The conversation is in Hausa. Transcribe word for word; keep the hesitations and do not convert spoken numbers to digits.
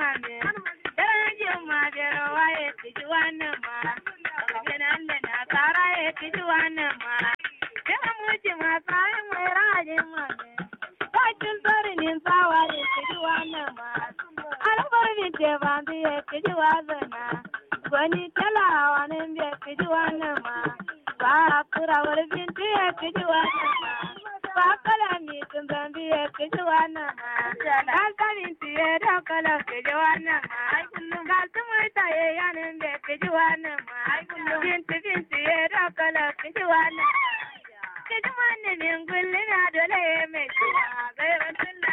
mame daraje ma da waye kiji wannan ma kenan da na tsara ya kiji wannan ma da muji ma sai mai rajin mame bakin sarinin tsawa ya kiji wannan ma albar mi ce ba ya kiji wannan wani talawa ne bai kiji wannan ma ba kura wani binti ya kiji wannan ma ba kalami tun zambi ya kiji wannan ma hankalin tiye da kalan kiji wannan ma ga su murta ya yanin bai kiji wannan ma binti binti ya da kalan kiji wannan kiji wannan min gullina dole ya mai ciwa gairan